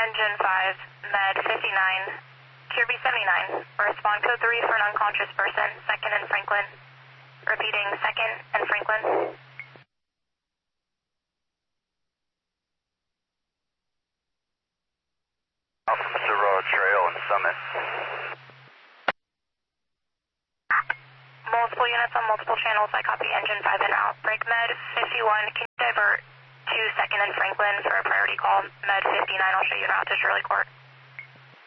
Engine 5, Med 59, Kirby 79. Respond code 3 for an unconscious person, 2nd and Franklin. Repeating, 2nd and Franklin. Alpha Zero Trail and Summit. Multiple units on multiple channels. I copy Engine 5 and out. Break Med 51. Can you divert to 2nd and Franklin for a priority call? Med 59. I'll show you an route to Shirley Court.